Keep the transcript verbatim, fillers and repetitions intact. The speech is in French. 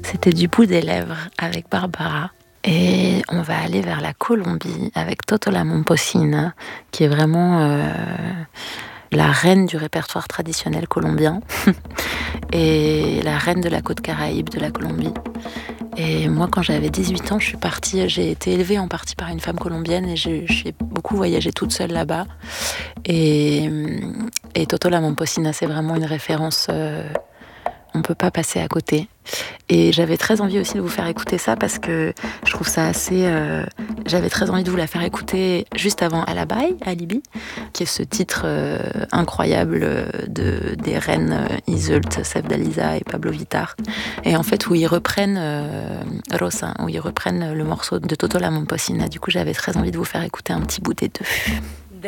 C'était du bout des lèvres avec Barbara. Et on va aller vers la Colombie avec Totola Momposina, qui est vraiment euh, la reine du répertoire traditionnel colombien et la reine de la côte Caraïbe de la Colombie. Et moi, quand j'avais dix-huit ans, je suis partie, j'ai été élevée en partie par une femme colombienne et j'ai, j'ai beaucoup voyagé toute seule là-bas. Et, et Totola Momposina, c'est vraiment une référence, euh, on ne peut pas passer à côté. Et j'avais très envie aussi de vous faire écouter ça parce que je trouve ça assez... Euh, j'avais très envie de vous la faire écouter juste avant Alabay, Alibi, qui est ce titre euh, incroyable de, des reines euh, Iseult, Sevdaliza et Pablo Vittar. Et en fait, où ils reprennent euh, Rosa, où ils reprennent le morceau de Totola Momposina. Du coup, j'avais très envie de vous faire écouter un petit bout des deux.